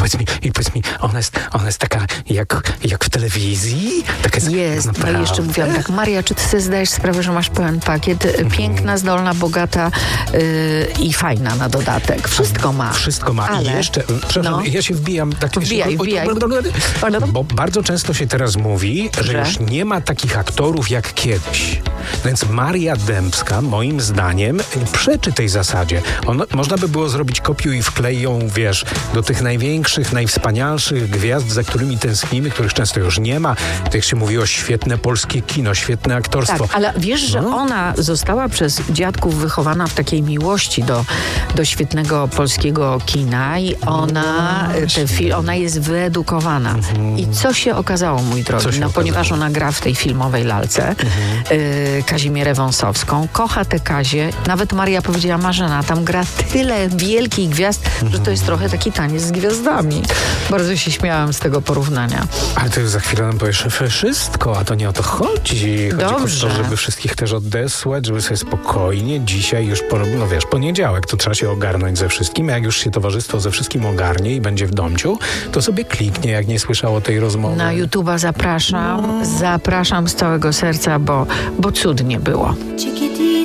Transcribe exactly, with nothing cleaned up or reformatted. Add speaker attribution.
Speaker 1: powiedz mi, i powiedz mi, ona jest, ona jest taka jak, jak w telewizji? Taka jest,
Speaker 2: jest. No i jeszcze mówiłam tak, Maria, czy ty sobie zdajesz sprawę, że masz pełen pakiet? Piękna, zdolna, bogata yy, i fajna na dodatek. Wszystko ma.
Speaker 1: Wszystko ma.
Speaker 2: Ale,
Speaker 1: I jeszcze, przepraszam, no. ja się wbijam. Tak,
Speaker 2: wbijaj,
Speaker 1: się,
Speaker 2: wbijaj.
Speaker 1: Bo bardzo często się teraz mówi, że,
Speaker 2: że
Speaker 1: już nie ma takich aktorów jak kiedyś. Więc Maria Dębska, moim zdaniem, przeczy tej zasadzie. On, można by było zrobić kopiuj i wklej ją, wiesz, do tych największych, najwspanialszych gwiazd, za którymi tęsknimy, których często już nie ma. Tak się mówiło, świetne polskie kino, świetne aktorstwo.
Speaker 2: Tak, ale wiesz, że no. ona została przez dziadków wychowana w takiej miłości do, do świetnego polskiego kina i ona, no, te fil, ona jest wyedukowana. Mhm. I co się okazało, mój drogi? No, okazało? Ponieważ ona gra w tej filmowej lalce mhm. y, Kazimierę Wąsowską, kocha tę Kazię. Nawet Maria powiedziała, Marzena, tam gra tyle wielkich gwiazd, mhm. że to jest trochę taki taniec z gwiazdami. Bardzo się śmiałam z tego porównania.
Speaker 1: Ale to za chwilę nam powiesz wszystko, a to nie o to chodzi. Chodzi
Speaker 2: Dobrze.
Speaker 1: o to, żeby wszystkich też odesłać, żeby sobie spokojnie dzisiaj już, po, no wiesz, poniedziałek, to trzeba się ogarnąć ze wszystkim. Jak już się towarzystwo ze wszystkim ogarnie i będzie w domciu, to sobie kliknie, jak nie słyszało tej rozmowy.
Speaker 2: Na YouTube'a zapraszam. No. Zapraszam z całego serca, bo, bo cudnie było.